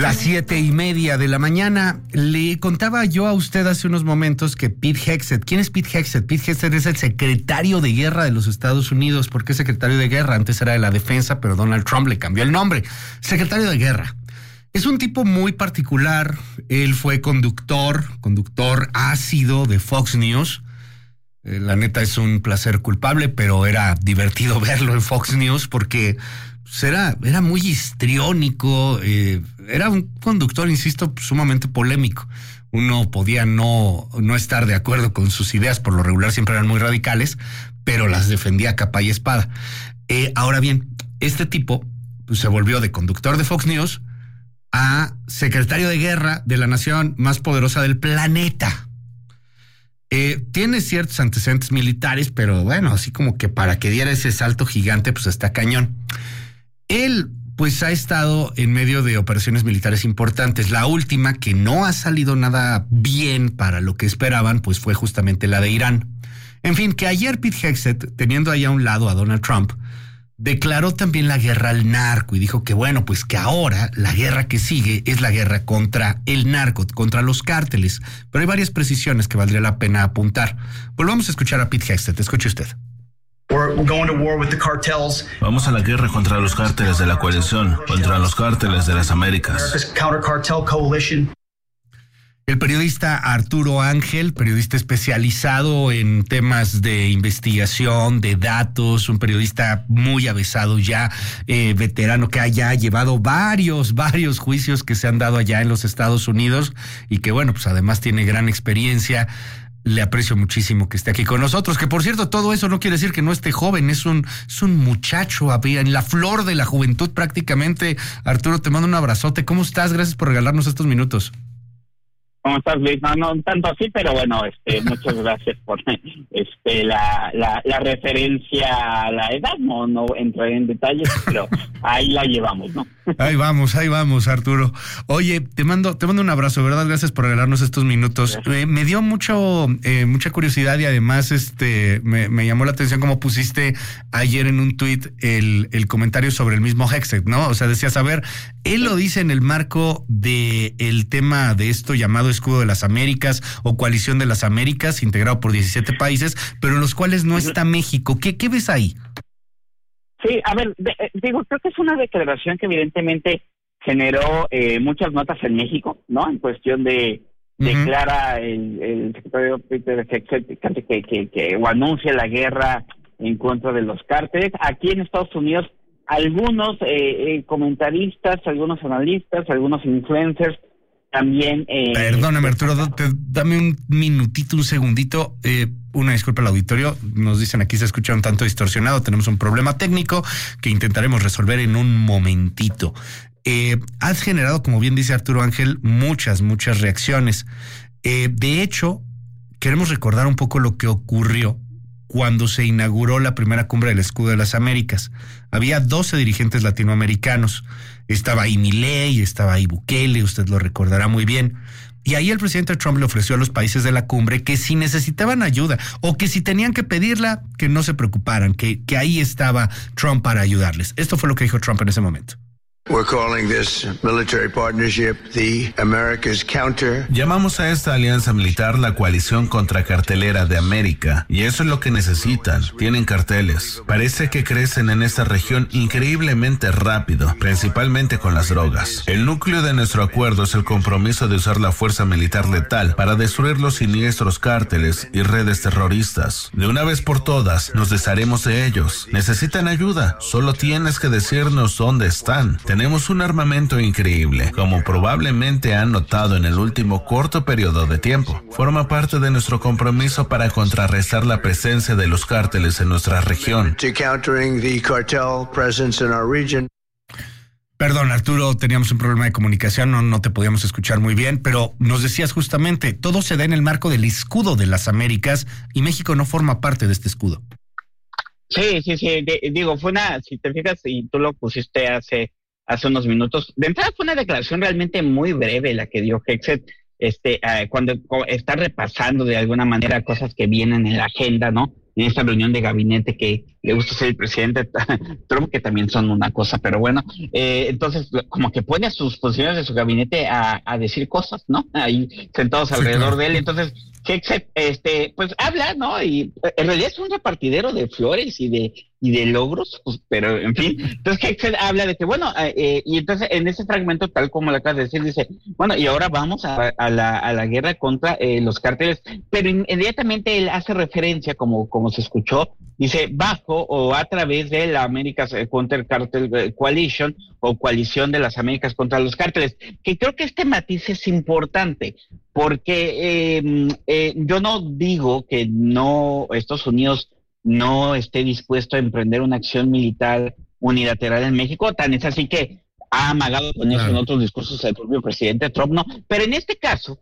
Las 7:30 de la mañana. Le contaba yo a usted hace unos momentos que Pete Hegseth. ¿Quién es Pete Hegseth? Pete Hegseth es el secretario de guerra de los Estados Unidos. ¿Por qué secretario de guerra? Antes era de la defensa, pero Donald Trump le cambió el nombre. Secretario de guerra. Es un tipo muy particular. Él fue conductor ácido de Fox News. La neta es un placer culpable, pero era divertido verlo en Fox News porque pues, era muy histriónico. Era un conductor, insisto, sumamente polémico. Uno podía no estar de acuerdo con sus ideas, por lo regular siempre eran muy radicales, pero las defendía a capa y espada. Ahora bien, este tipo pues, se volvió de conductor de Fox News a secretario de guerra de la nación más poderosa del planeta. Tiene ciertos antecedentes militares, pero bueno, así como que para que diera ese salto gigante, pues está cañón. Él, pues, ha estado en medio de operaciones militares importantes. La última, que no ha salido nada bien para lo que esperaban, pues fue justamente la de Irán. En fin, que ayer Pete Hegseth, teniendo ahí a un lado a Donald Trump, declaró también la guerra al narco y dijo que bueno, pues que ahora la guerra que sigue es la guerra contra el narco, contra los cárteles. Pero hay varias precisiones que valdría la pena apuntar. Volvamos a escuchar a Pete Hegseth. Escuche usted. Vamos a la guerra contra los cárteles de la coalición, contra los cárteles de las Américas. El periodista Arturo Ángel, periodista especializado en temas de investigación, de datos, un periodista muy avesado ya, veterano, que haya llevado varios juicios que se han dado allá en los Estados Unidos y que bueno, pues además tiene gran experiencia. Le aprecio muchísimo que esté aquí con nosotros, que por cierto, todo eso no quiere decir que no esté joven, es un muchacho en la flor de la juventud prácticamente. Arturo, te mando un abrazote. ¿Cómo estás? Gracias por regalarnos estos minutos. ¿Cómo estás, Luis? No tanto así, pero bueno, muchas gracias por la referencia a la edad. No entraré en detalles, pero ahí la llevamos, ¿no? Ahí vamos, Arturo. Oye, te mando un abrazo, ¿verdad? Gracias por regalarnos estos minutos. Me dio mucha curiosidad y además me llamó la atención cómo pusiste ayer en un tuit el comentario sobre el mismo Hegseth, ¿no? O sea, decías, a ver, él lo dice en el marco del tema de esto llamado Escudo de las Américas o Coalición de las Américas, integrado por 17 países, pero en los cuales no está México. ¿Qué ves ahí? Sí, a ver, creo que es una declaración que evidentemente generó muchas notas en México, ¿no? En cuestión de declara el secretario Peter Hegseth que o anuncia la guerra en contra de los cárteles. Aquí en Estados Unidos, algunos comentaristas, algunos analistas, algunos influencers también... Perdóname, Arturo, dame un minutito, un segundito. Una disculpa al auditorio. Nos dicen aquí se escucha un tanto distorsionado. Tenemos un problema técnico que intentaremos resolver en un momentito. Has generado, como bien dice Arturo Ángel, muchas reacciones. De hecho, queremos recordar un poco lo que ocurrió cuando se inauguró la primera cumbre del Escudo de las Américas. Había 12 dirigentes latinoamericanos. Estaba ahí Milei, estaba ahí Bukele, usted lo recordará muy bien. Y ahí el presidente Trump le ofreció a los países de la cumbre que si necesitaban ayuda o que si tenían que pedirla, que no se preocuparan, que ahí estaba Trump para ayudarles. Esto fue lo que dijo Trump en ese momento. Llamamos a esta alianza militar la coalición contracartelera de América, y eso es lo que necesitan. Tienen carteles. Parece que crecen en esta región increíblemente rápido, principalmente con las drogas. El núcleo de nuestro acuerdo es el compromiso de usar la fuerza militar letal para destruir los siniestros cárteles y redes terroristas. De una vez por todas, nos desharemos de ellos. Necesitan ayuda. Solo tienes que decirnos dónde están. Tenemos un armamento increíble, como probablemente han notado en el último corto periodo de tiempo. Forma parte de nuestro compromiso para contrarrestar la presencia de los cárteles en nuestra región. Perdón, Arturo, teníamos un problema de comunicación, no te podíamos escuchar muy bien, pero nos decías justamente, todo se da en el marco del Escudo de las Américas y México no forma parte de este escudo. Sí, fue si te fijas, y tú lo pusiste hace unos minutos, de entrada fue una declaración realmente muy breve la que dio Hegseth, cuando está repasando de alguna manera cosas que vienen en la agenda, ¿no? en esta reunión de gabinete que le gusta ser el presidente Trump, que también son una cosa, pero bueno, entonces como que pone a sus funcionarios de su gabinete a decir cosas, ¿no? Ahí sentados alrededor de él. Entonces Hegseth, pues habla, ¿no? Y en realidad es un repartidero de flores y de logros, pues, pero en fin. Entonces Hegseth habla de que, bueno, y entonces en ese fragmento, tal como lo acabas de decir, dice, bueno, y ahora vamos a la guerra contra los cárteles, pero inmediatamente él hace referencia, como se escuchó, dice, bajo o a través de la America's Counter Cartel Coalition o coalición de las Américas contra los cárteles, que creo que este matiz es importante, porque yo no digo que no Estados Unidos no esté dispuesto a emprender una acción militar unilateral en México, tan es así que ha amagado con eso en otros discursos del propio presidente Trump, ¿no? Pero en este caso,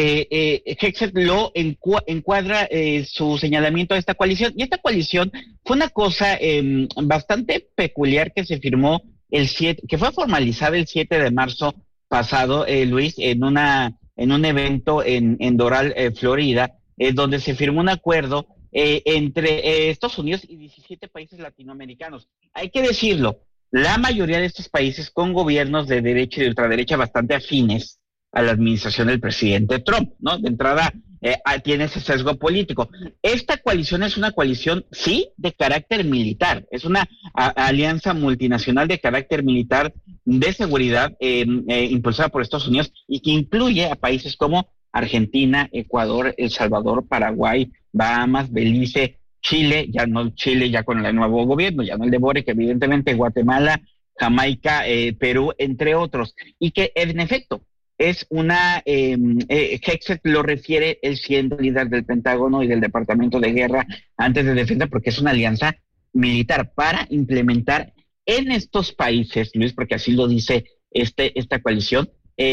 Hegseth lo encuadra su señalamiento a esta coalición, y esta coalición fue una cosa bastante peculiar que se firmó que fue formalizada el 7 de marzo pasado, Luis, en un evento en Doral, Florida, donde se firmó un acuerdo entre Estados Unidos y 17 países latinoamericanos. Hay que decirlo, la mayoría de estos países con gobiernos de derecha y de ultraderecha bastante afines a la administración del presidente Trump, ¿no? De entrada tiene ese sesgo político. Esta coalición es una coalición, sí, de carácter militar, es una alianza multinacional de carácter militar de seguridad impulsada por Estados Unidos y que incluye a países como Argentina, Ecuador, El Salvador, Paraguay, Bahamas, Belice, Chile ya con el nuevo gobierno, ya no el de Boric, evidentemente, Guatemala, Jamaica, Perú, entre otros, y que en efecto es una, Hegseth lo refiere él siendo líder del Pentágono y del Departamento de Guerra antes de Defensa, porque es una alianza militar para implementar en estos países, Luis, porque así lo dice esta coalición,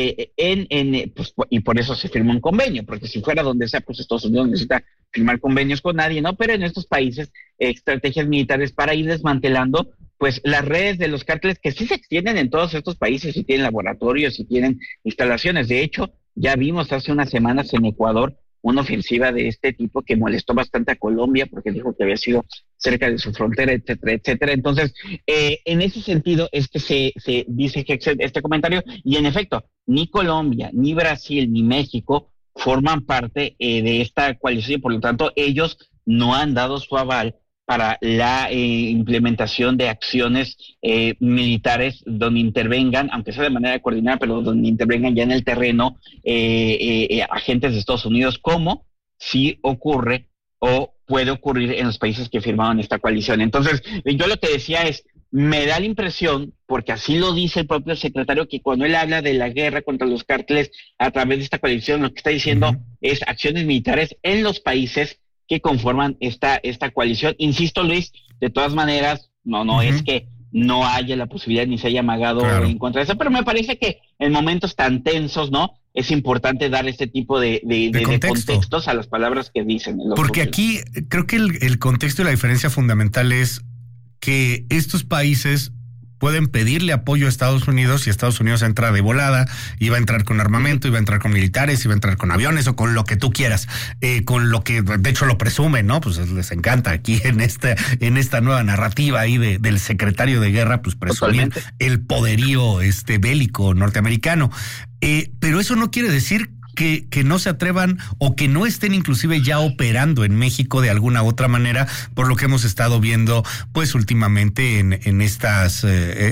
pues, y por eso se firma un convenio, porque si fuera donde sea, pues Estados Unidos necesita firmar convenios con nadie, ¿no? Pero en estos países, estrategias militares para ir desmantelando pues las redes de los cárteles que sí se extienden en todos estos países y tienen laboratorios y tienen instalaciones. De hecho, ya vimos hace unas semanas en Ecuador una ofensiva de este tipo que molestó bastante a Colombia porque dijo que había sido cerca de su frontera, etcétera, etcétera. Entonces, en ese sentido es que se dice que este comentario, y en efecto, ni Colombia, ni Brasil, ni México forman parte de esta coalición y por lo tanto ellos no han dado su aval para la implementación de acciones militares donde intervengan, aunque sea de manera coordinada, pero donde intervengan ya en el terreno agentes de Estados Unidos, como si ocurre o puede ocurrir en los países que firmaron esta coalición. Entonces, yo lo que decía es, me da la impresión, porque así lo dice el propio secretario, que cuando él habla de la guerra contra los cárteles a través de esta coalición, lo que está diciendo es acciones militares en los países que conforman esta coalición. Insisto, Luis, de todas maneras, no es que no haya la posibilidad ni se haya amagado en contra de eso, pero me parece que en momentos tan tensos, ¿no? Es importante dar este tipo de contextos a las palabras que dicen. Porque aquí creo que el contexto y la diferencia fundamental es que estos países pueden pedirle apoyo a Estados Unidos y Estados Unidos entra de volada y va a entrar con armamento, y va a entrar con militares, y va a entrar con aviones o con lo que tú quieras, con lo que de hecho lo presumen, ¿no? Pues les encanta aquí en esta nueva narrativa ahí del secretario de guerra, pues presumir el poderío bélico norteamericano. Pero eso no quiere decir que no se atrevan o que no estén inclusive ya operando en México de alguna otra manera, por lo que hemos estado viendo pues últimamente en estas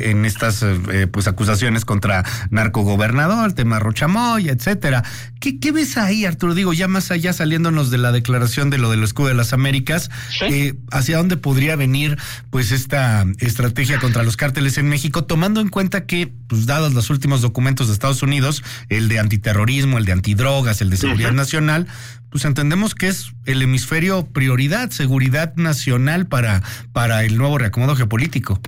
pues acusaciones contra narcogobernador, tema Rochamoya, etcétera. ¿Qué ves ahí, Arturo? Digo, ya más allá, saliéndonos de la declaración de lo del escudo de las Américas, ¿hacia dónde podría venir pues esta estrategia contra los cárteles en México, tomando en cuenta que, pues dados los últimos documentos de Estados Unidos, el de antiterrorismo, el de antidrogas, el de seguridad nacional, pues entendemos que es el hemisferio prioridad, seguridad nacional para el nuevo reacomodo geopolítico?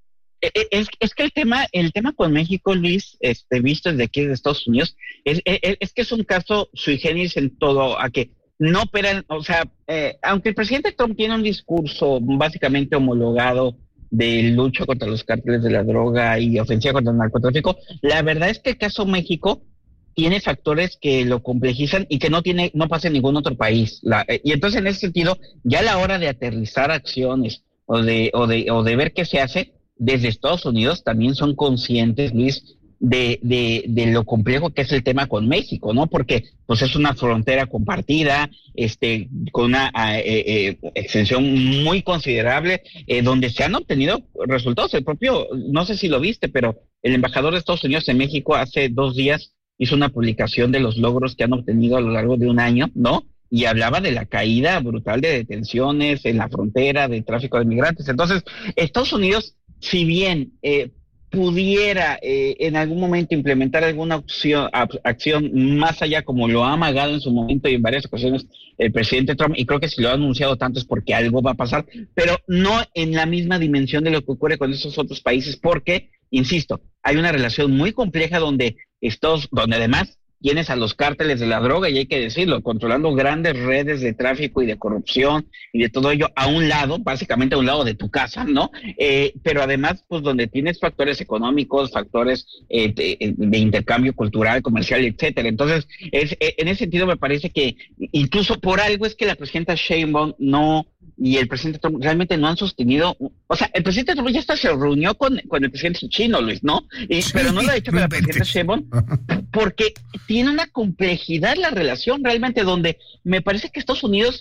Es que el tema con México, Luis, visto desde aquí de Estados Unidos, es que es un caso sui generis en todo, a que no operan, o sea, aunque el presidente Trump tiene un discurso básicamente homologado de lucha contra los cárteles de la droga y ofensiva contra el narcotráfico, la verdad es que el caso México tiene factores que lo complejizan y que no pasa en ningún otro país. Y entonces, en ese sentido, ya a la hora de aterrizar acciones o de ver qué se hace, desde Estados Unidos también son conscientes, Luis, de lo complejo que es el tema con México, ¿no? Porque pues es una frontera compartida, con una extensión muy considerable, donde se han obtenido resultados. El propio, no sé si lo viste, pero el embajador de Estados Unidos en México hace 2 días hizo una publicación de los logros que han obtenido a lo largo de un año, ¿no? Y hablaba de la caída brutal de detenciones en la frontera, de tráfico de migrantes. Entonces, Estados Unidos, si bien pudiera en algún momento implementar alguna acción más allá, como lo ha amagado en su momento y en varias ocasiones el presidente Trump, y creo que si lo ha anunciado tanto es porque algo va a pasar, pero no en la misma dimensión de lo que ocurre con esos otros países, porque, insisto, hay una relación muy compleja donde además tienes a los cárteles de la droga, y hay que decirlo, controlando grandes redes de tráfico y de corrupción y de todo ello a un lado, básicamente a un lado de tu casa, ¿no? Pero además, pues donde tienes factores económicos, factores de intercambio cultural, comercial, etcétera. Entonces, en ese sentido me parece que incluso por algo es que la presidenta Sheinbaum y el presidente Trump realmente no han sostenido, o sea, el presidente Trump ya se reunió con el presidente chino, Luis, ¿no? Pero no lo ha hecho con la presidenta Sheinbaum, porque tiene una complejidad la relación realmente, donde me parece que Estados Unidos,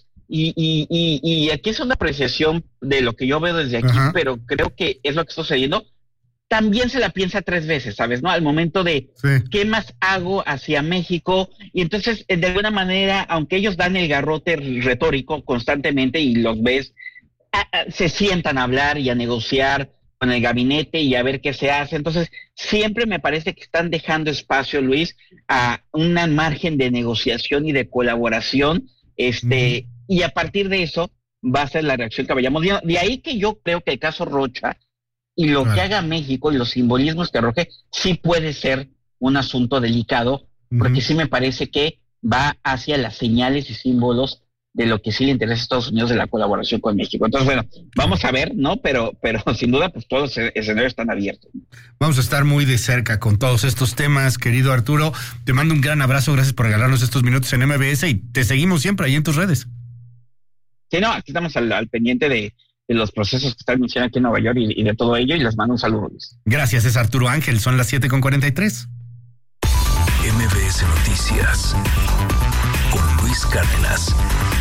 y aquí es una apreciación de lo que yo veo desde aquí, pero creo que es lo que está sucediendo, también se la piensa 3 veces, ¿sabes? ¿No? Al momento de qué más hago hacia México. Y entonces, de alguna manera, aunque ellos dan el garrote retórico constantemente y los ves, se sientan a hablar y a negociar con el gabinete y a ver qué se hace. Entonces, siempre me parece que están dejando espacio, Luis, a un margen de negociación y de colaboración, y a partir de eso va a ser la reacción que vayamos viendo. De ahí que yo creo que el caso Rocha y lo que haga México y los simbolismos que arroje sí puede ser un asunto delicado, porque sí me parece que va hacia las señales y símbolos de lo que sí le interesa a Estados Unidos de la colaboración con México. Entonces, bueno, vamos a ver, ¿no? Pero sin duda, pues todos los escenarios están abiertos. Vamos a estar muy de cerca con todos estos temas, querido Arturo. Te mando un gran abrazo, gracias por regalarnos estos minutos en MBS y te seguimos siempre ahí en tus redes. Sí, no, aquí estamos al pendiente de los procesos que están iniciando aquí en Nueva York y de todo ello, y les mando un saludo, Luis. Gracias, es Arturo Ángel, son las 7:43. MBS Noticias con Luis Cárdenas.